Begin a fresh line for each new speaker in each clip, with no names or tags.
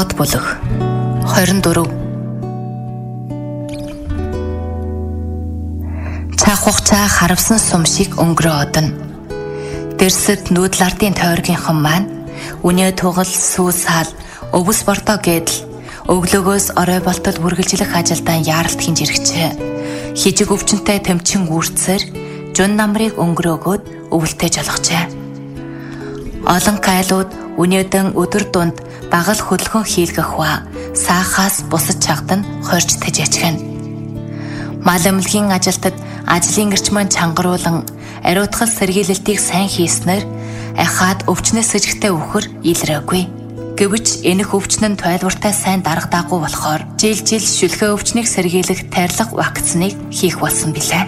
Доод бүлэг 24. Цаах хугацаа харавсан сум шиг өнгөрөө одно. Дэрсэд нүүдлардын тойргийнхан маань үнэ тугал сүүсаал өвс бордоо гэдэл өглөөгөөс орой болтол үргэлжлэх ажилдаа яаралт хинж иргэжээ. Хижиг өвчнөтэй тэмчин үрцээр жун намрыг өнгөрөөгөөд өвөлтэй жолгожээ. Олон гайлууд үнэдэн өдөр дунд багал хөдөлгөн хийлгэх ба саахаас бусад чагдан хорж тэжээчгэн. Мал эмнэлгийн ажилтад ажлын гэрчмэн чангаруулан ариутгал сэргийлэлтийг сайн хийснээр ахаад өвчнөөс сэжигтэй үхэр илрээгүй. Гэвч энэх өвчнөн тойлвартай сайн дарга даагүй болохоор жил шүлхээ өвчнийг сэргийлэх тарилга вакциныг хийх болсон билээ.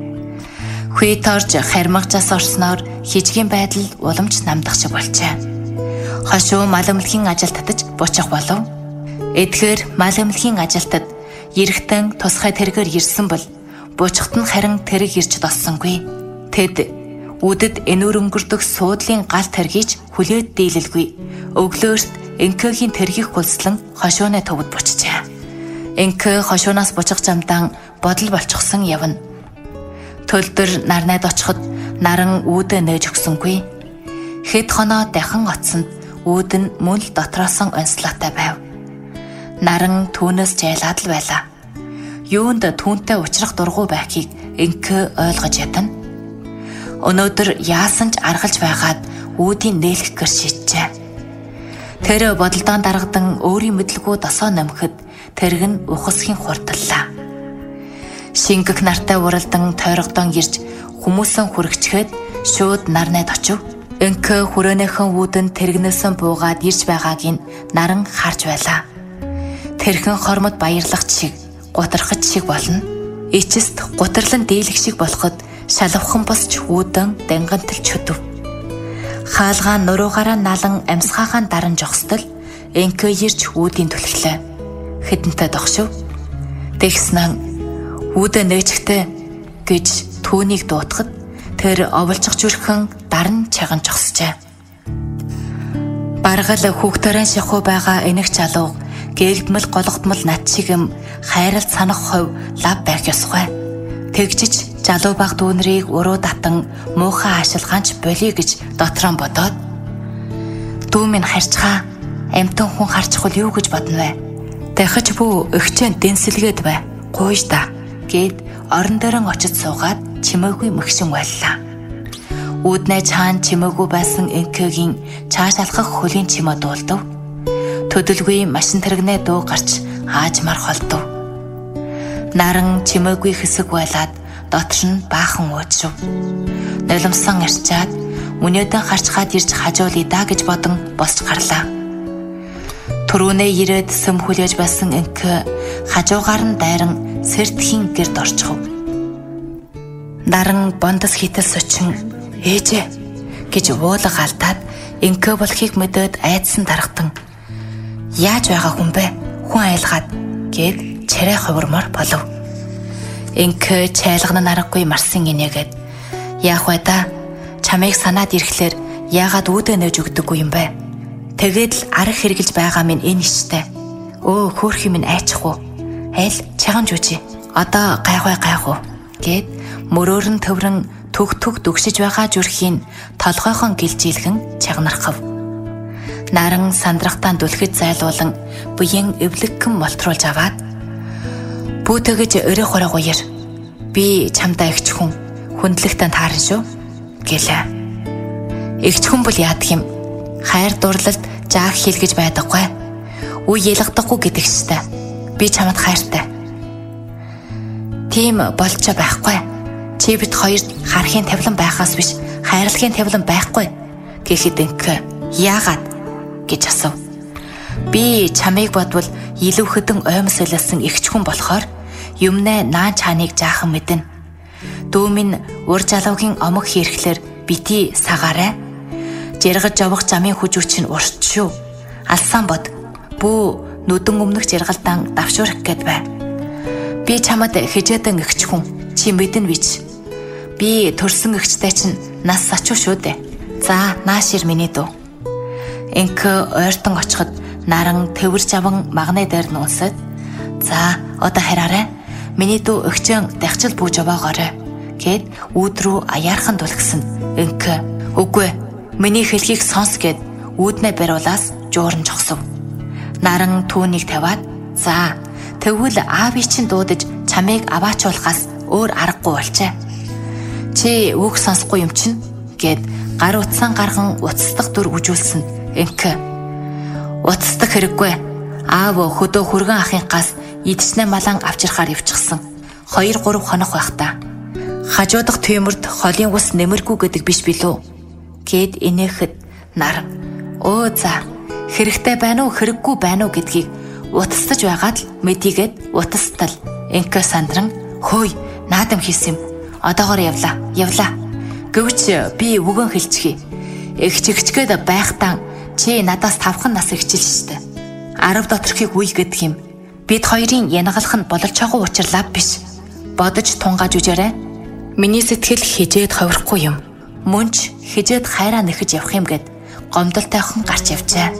Хүй торж хармагчаас орсноор хижгийн байдал уламж намдах шиг болжээ. Хошуу мал эмнэлгийн ажилд татаж бучих болов. Эдгээр мал эмнэлгийн ажилтад эргэтэн тусгай тэргээр ирсэн бол буучхад нь харин тэрэг ирж доссонгүй. Тэд үдэд энүүр өнгөрдөх суудлын гал тэргийж хүлээд дийлэлгүй. Өглөөрт энкөгийн тэргийх гулслан хошууны төвд бучжээ. Энкө хошуунаас бучих замдаа бодол болчихсон явна. Төлдөр нарнайд очиход наран үүдэ нээж өгсөнгүй. Хэд хоноо дахин оцсонд үүд нь мөн л дотроосон онцлоотой байв. Наран түүнээс жайлаад л байлаа. Юунд түүнтэй уулзрах дургуй байхыг энкэ ойлгож ядна. Өнөөдөр яасан ч аргалж байгаад үүдийн нээлэх гэр шийджээ. Тэр бодолдоо даргадан өөрийн мэдлгүй досоо нөмөхөд тэрг нь ухасхийн хурдлаа. Шингэх нартай уралдан тойрогдон ирж хүмүүсэн хүрэгчгээд шууд нарнайд очив. Энкэ хүрээнийхэн үүдэн тэргнээсэн буугаад ирж байгааг нь наран харж байлаа. Тэрхэн хормод баярлах шиг, гутрахч шиг болно. Ичэст гутарлан дийлэх шиг болоход шалавхан босч үүдэн дангантал чөдөв. Хаалгаан нуруугаараа налан амсгаагаан даран жогстол энкэ ирж үүдийн түлхлээ. Хэдэнтэй догшив. Тэгснэн үүдэ нээжхтэй гэж түүнийг дуутахад тэр оволцох зүрхэн даран чаган жогсжээ. Баргал хүүхдэрэн шахуу байгаа энэх залуу гэлдмэл голгодмол над шигэм хайралт санах хов лав байх ёсгүй. Тэгжиж залуу баг дүүнрийг уруу татан муухай ашилгаанч болиё гэж дотроо бодоод дүү минь харчхаа амтан хүн харчихвал юу гэж бодно вэ? Дахиж бүү өгчэн дэнсэлгээд бай. Гуйж да гэд орон дээрэн очиж суугаад чимээгүй мөгшин байлаа. Үүднээ чаан чимээгүй байсан энкэгийн чааш алхах хөлийн чимээ дуулдав. Төдөлгүй машин тэрэгнээ дуу гарч аажмаар холдов. Наран чимээгүй хэсэг байлаад дотор нь баахан ууджив. Нулимсан арчаад үнэдэн харчгаад ирж хажуулъя да гэж бодон босч гарлаа. Төрүүнээ ирээд сэм хүлээж байсан энкэ хажуугаар нь дайран сэртхийн гэрд орчихв. Наран бондос хитэл сочин ээжээ гэж уулга алдаад энкэ болохыг мэдээд айдсан дарагтан яаж байгаа хүн бэ? Хүн айлгаад гэд чарай хувирмаар болов. Энкэ чайлгана нарахгүй марсан инегээд яах вэ да? Чамайг санаад ирэхлээр яагаад үүдэ нээж өгдөггүй юм бэ? Тэгээд л арга хэрглэж байгаа минь энэ иштэй. Өө хөөрхи минь айчихгүй. Айл чаганж үжи. Одоо гайхуу гэд мөрөөр нь төврөн төг дөгшиж байгаа зүрхийн толгойхон гэлжийлгэн чагнархав. Наран сандрахтаа дүлхэд зайлуулан буян эвлэгхэн молтруулж аваад бүү тэгэж өрөө хороо гоёр. Би чамдаа ихч хүн хүндлэгтэн таарна шүү гэлээ. Ихч хүн бол яадаг юм? Хайр дурлалд жааг хийлгэж байдаггүй. Үе ялгадаггүй гэдэг чтэй. Би чамд хайртай. Тийм болчоо байхгүй. Чи бид хоёрт харахын тавилан байхаас биш хайрлагын тавилан байхгүй гэхэд энкэ яагаад гэж асуув. Би чамайг бодвол илүү хөдөн оймос илсэн ихч хүн болохоор юмнаа наан чааныг жаахан мэднэ. Дүү минь ур залуугийн омог хийрхлэр бити сагаарай. Жаргаж явах замын хүжүүч нь урт шүү. Алсан бод. Бүү нүдэн өмнөх жаргалдаан давшуурах гээд бай. Би чамд хижээдэн ихч хүн. Чи мэднэ бич. Би төрсөн ихчтэй чинь нас сачуу шүү дээ. За наашир миний дүү. Энкэ ойртон очиход Наран тэвэрж аван магнай дээр нуусад "За, одоо хараарай. Миний дүү өгчөн дахижил бууж яваагаарай" гэд үүд рүү аяархан дулгсан. Энхэ "Үгүй, миний хэлхийг сонс" гэд үүднээ бариулаас жууран жогсов. Наран түүнийг тавиад "За, тэгвэл аавыг чинь дуудаж чамайг аваачуулахаас өөр аргагүй болжээ. Чи үг сонсохгүй юм чинь" гэд гар утсаа гарган уцсдах дүр үжүүлсэн. Энхэ "Уцсдах хэрэггүй. Аав хөдөө хүргэн ахынхаас идчнэ малан авчирхаар ивчихсан. 2-3 хоног байх та. Хажуудах түймэрд холын ус нэмэргүй гэдэг биш билүү" гэд инээхэд нар "Өө за, хэрэгтэй байна уу хэрэггүй байна уу гэдгийг утастаж байгаад л мэдийгээд утастал." Энхэ сандран "Хөөе, наадам хийсэн юм. Одоогоор явлаа. Гэвч би үгэн хэлчихье. Эгчгээд байхтаа чи надаас 5хан нас ихчил штэ. 10 доторхийг үе гэдэг юм. Бид хоёрын янгалах нь бололцоогүй учирлаа биш. Бодож тунгааж үжээрэй. Миний сэтгэл хижээд ховрохгүй юм. Мөнч хижээд хайраа нэхэж явах юм гэд гомдолтойхон гарч явжээ.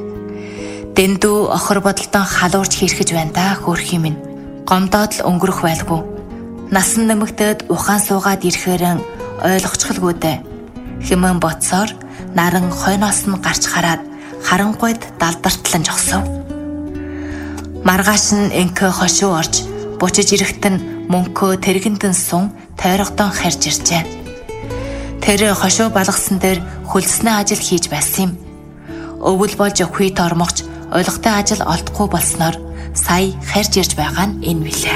Дэндүү охор бодолдон халуурч хэрхэж байна да хөөрхий минь. Гомдоод л өнгөрөх байлгүй. Насан нэмэгдээд ухаан суугаад ирэхээрэн ойлгочихлгүй дээ. Хэмээн бодсоор наран хойноос нь гарч хараад харангуйд далдартлан жогсов. Маргааш нь энхэ хошуу орж бучиж ирэхт нь мөнхөө тэргэндэн сун тойрогдон харж иржээ. Тэр хошуу балгасан дээр хөлснөө ажил хийж байсан юм. Өвөл болж хүйт ормогч ойлгохтой ажил олдохгүй болсноор сая харж ирж байгаа нь энэ билээ.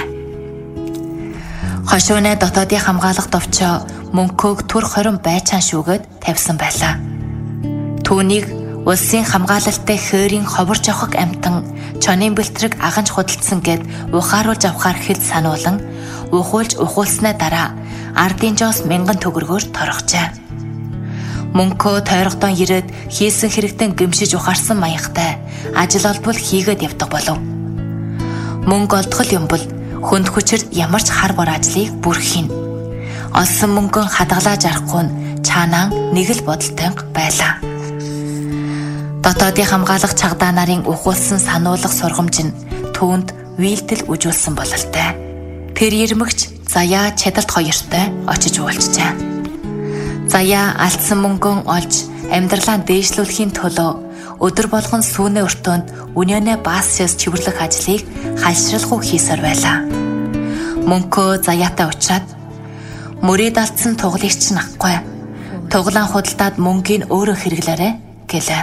Хошууны дотоодын хамгаалах товчоо мөнхөөг түр хорин байчаан шүүгээд тавьсан байлаа. Түүнийг улсын хамгаалалттай хөөрийн ховор жохог амтан чонын бэлтрэг аганч худалдсан гэд ухааруулж авахар хэл сануулan ухуулснаа дараа ардын жоос 1000 төгрөгөөр торгожээ. Мөнхөө тойрогдон ирээд хийсэн хэрэгтэн гэмшиж ухаарсан маягтай ажил олбол хийгээд явдаг болов. Мөнгө олдгол юм бол хүнд хүчирд ямар ч хар бор ажлыг бүр хийн. Олсон мөнгөн хадгалаа жарахгүй нь чаанаа нэг л бодолтой байлаа. Дотоодын хамгаалах чагдаа нарын ухуулсан сануулгах сургамж нь түүнд вийлдэл үжүүлсэн бололтой. Тэр ирмэгч Заяа Чадалт хоёртой очиж уулзжээ. Заяа алдсан мөнгөн олж амьдралаа дээшлүүлэхийн төлөө өдөр болгон сүүнэ өртөөнд үнэнэ баасчаас чивэрлэх ажлыг хальшралгүй хийсээр байлаа. Мөнхөө Заяатай уулзаад "Мөрөд алдсан туглыг чинь авахгүй. Туглаан худалдаад мөнгийг өөрөө хэрэглээрэй" гэлээ.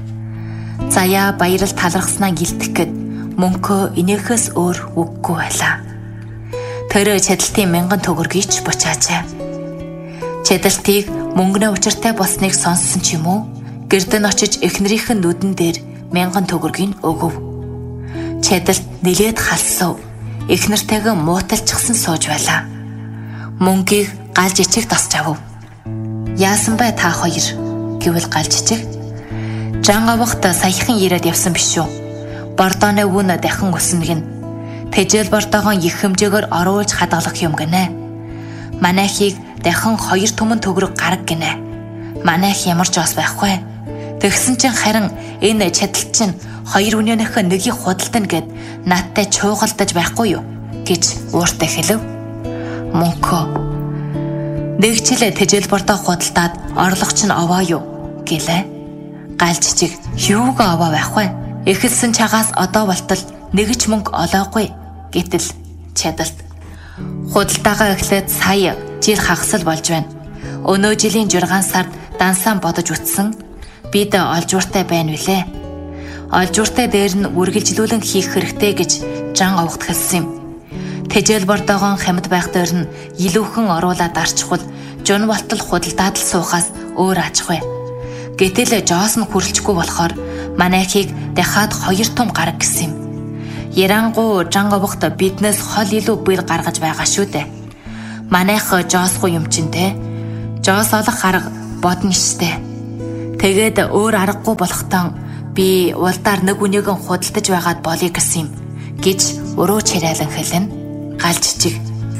Заяа баярал талархснаа гэлтэх гэд мөнхөө инээхээс өөр үггүй байлаа. Тэр Чадалтын 1000 төгрөгийг ч бучаажээ. Чадалтыг мөнгөнөө учиртай болсныг сонссон ч юм уу? Гэрдэн очиж эхнэрийнх нь нүдэн дээр 1000 төгрөгийг өгөв. Чадалт нэлээд халсав. Эхнэртэйгээ мууталчихсан сууж байлаа. Мөнгийг гал жичиг тасч авав. "Яасан бай та хоёр?" гэвэл гал жичиг "Жан авахт саяхан ирээд явсан биш үү? Бордооны үн дахин өснө гин. Тэжээл бордоогоо их хэмжээгээр оруулж хадгалах юм гинэ. Манайхийг дахин 2 түмэн төгрөг гараг гинэ. Манайх ямар ч ос байхгүй. Тэгсэн чинь харин энэ Чадалт чинь 2 үнэнийх нэгийг худалдана гэд наадтай чуугалдаж байхгүй юу?" гэж ууртай хэлв. Мөнхөө "Нэг жил тэжээл бордоо худалдаад орлогч нь овоо юу?" гэлээ. Гал жичиг "Юуг овоо байх вэ? Эхэлсэн чагаас одоо болтол нэг ч мөнгө олоогүй" гэтэл Чадалт "Худалдаагаа эхлээд сая жил хагасл болж байна. Өнөө жилийн 6 сард дансаа бодож үтсэн. Бид олжууртай байна вүлээ. Олжууртай дээр нь үргэлжлүүлэн хийх хэрэгтэй" гэж Жан авахт хэлсэн юм. Тэжээл бордоогоо хамт байх дээр нь илүүхэн оруулаад арчихвал жун болтол худалдаад л суухаас өөр ачгүй. Гэтэл жоос нь хүрэлцэхгүй болохоор манайхийг дахиад 2 том гараг гэсэн юм. Ярангу Жан авахт биднээс хол илүү бэр гаргаж байгаа шүү дээ. Манайх жоосгүй юм чинь те. Жоос олох арга бодно штэ. Тэгээд өөр аргагүй болохтон би улдаар нэг үнийгэн худалдаж байгаад болъё гэсэн юм гэж өрөө чирайлан хэлэн. Гал жичиг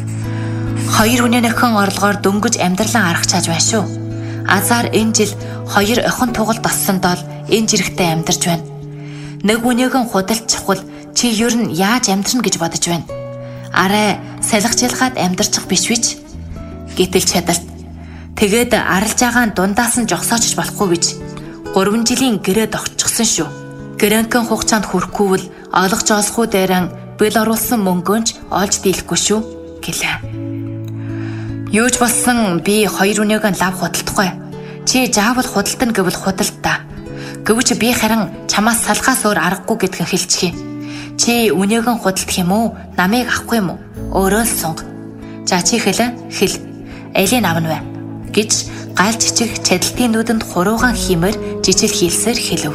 2 үнэнийхэн орлогоор дөнгөж амьдралаа аргачааж байна шүү. Азар энэ жил 2 охин тугал тоссонд бол энэ жирэгтэй амьдарч байна. Нэг үнээгэн худалч чухал чи ер нь яаж амьдрна гэж бодож байна. Арай салхижилгаад амьдрчих биш вич гэтэл чадалт. Тэгээд арилж байгаа дундаас нь жогсоочж болохгүй гэж 3 жилийн гэрээ тогтчихсон шүү. Гэрэнхэн хугацаанд хүрэхгүйвэл олгож олсгүй дээрэн бэл оруулсан мөнгөөнч олж дийлэхгүй шүү гэлээ. Юуж болсон би 2 үнээгэн лав худалдахгүй. Чи заавал худалдана гэвэл худалд та. Гэвч би харин чамаас салхаас өөр аргагүй гэдгийг хэлчихье. Чи үнээгэн худалдах юм уу? Намайг авахгүй юм уу? Өөрөө л сунг. За чи хэл. Элийн авна вэ? гэж гал жижиг чадалтын нүдэнд хуруугаан химээр жижиг хийлсээр хэлв.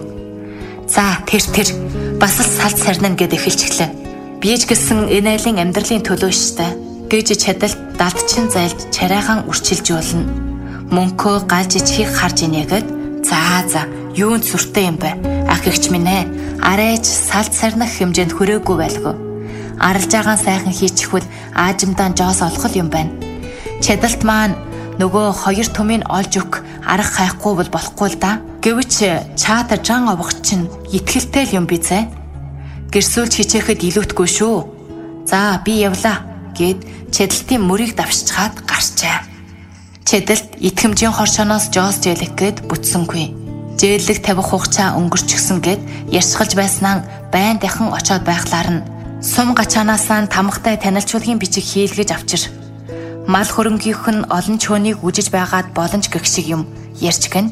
За тэр бас л салт сарнана гэд эхэлчихлээ. Бийж гисэн энэ айлын амьдралын төлөө штэ гэж чадалт далдчин зайлд чарайхан үрчилжүүлнэ. Мөнхөө гал жижигийг харж инээгээд за юунд сүртэй юм бэ? Ах эгч минь ээ. Арайч салт сарнах хэмжээнд хүрээгүй байлгүй. Арилж байгаа сайхан хийчихвэл аажимдаа жоос олох юм байна. Чадалт маань нөгөө 2 түмийг олж өг арга хайхгүй бол болохгүй л да. Гэвч чаата жан овгч чинь итгэлтэй л юм бизээ. Гэрсүүлж хичээхэд илүүтгүй шүү. За би явлаа гэд чадалтын мөрийг давшчихад гарчээ. Чадалт итгэмжийн хоршооноос жоос жээлэх гээд бүтсэнгүй. Жээлэг тавих хугацаа өнгөрчихсөн гэд ярьсгалж байснаа байн дахин очоод байхлаар нь сум гачаанаасаа тамхтай танилцуулгын бичиг хийлгэж авчир. Мал хөрөнгийнх нь олон чөнийг үжиж байгаад боломж гэх шиг юм ярьж гэн.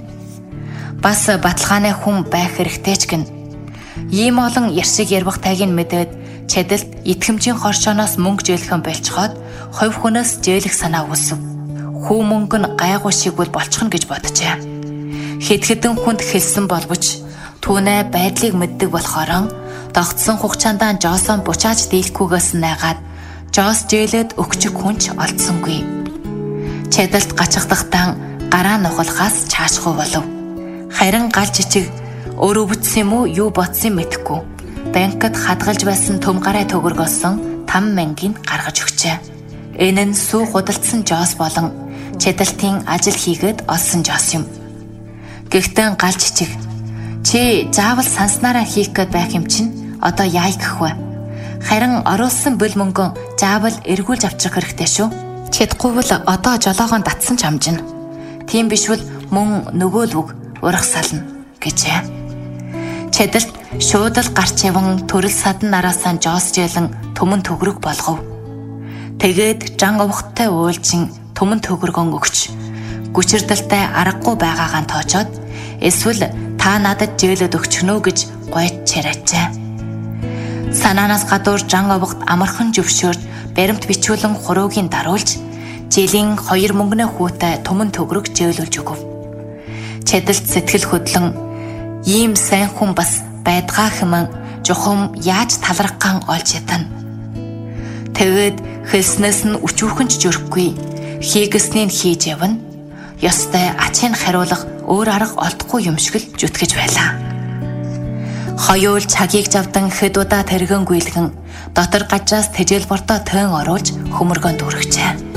Бас баталгааны хүн байх хэрэгтэй ч гэн. Ийм олон яршиг ярвах тайгийг мэдээд чадалт итгэмжийн хоршооноос мөнгө жээлхэн болцоход хувь хүнээс жээлэх санаа үүсв. Хүү мөнгө нь гайгүй шиг бол болчихно гэж боджээ. Хэд хэдэн хүнд хэлсэн боловч түүнээ байдлыг мэддэг болохоор тогтсон хугацаанд жоосон бучааж дийлэхгүйгээс найгаад жоос жээлээд өгчих хүнч олдсонгүй. Чадалт гачигдахдаа гараа нухалхаас чаашгүй болов. Харин гал жижиг өөрөө бүтсэн юм уу юу бодсон мэдэхгүй. Банкд хадгалж байсан төм гараа төгөргөсөн 5,000-ыг гаргаж өгчээ. Энэ нь сүү худалдсан жоос болон чадалтын ажил хийгээд олсон жоос юм. Гэхдээ гал жижиг чи заавал санснараа хийх гээд байх юм чинь одоо яа гэх вэ? Харин оруулсан бөл мөнгө заавал эргүүлж авчрах хэрэгтэй шүү. Чадахгүй бол одоо жолоогоон татсан ч амжина. Тийм бишвэл мөн нөгөө л үг урах сална гэжээ. Чадалт шууд л гарч яван төрөл садан нараасаа жоос жээлэн төмөн төгрөг болгов. Тэгээд жан овхтой уулжин төмөн төгрөгөн өгч гүчирдэлтэй аргагүй байгаагаа тоочоод эсвэл та надад жээлэд өгчнө гэж гойд чарайчаа. Санаанаас гадуур жан овгот амархан зөвшөөрд баримт бичүүлэн хуруугийн даруулж жилийн 2 мөнгөнэ хүүтэй төмөн төгрөг жээлүүлж өгөв. Чадалт сэтгэл хөдлөн ийм сайн хүн бас байдгаа хэмээн жухам яаж талархгаан олж ядана. Тэгээд хэлснээс нь өчүүрхэнч жөрөхгүй хийгэснийг хийж явна. Ёстой ачийн хариулах өөр арга олдохгүй юм шиг л зүтгэж байлаа. Хоёул цагийг завдан хэд удаа тэргэн гүйлгэн дотор гажраас тэжээл бортоо төн оруулж хөмөргөнд үргэжээ.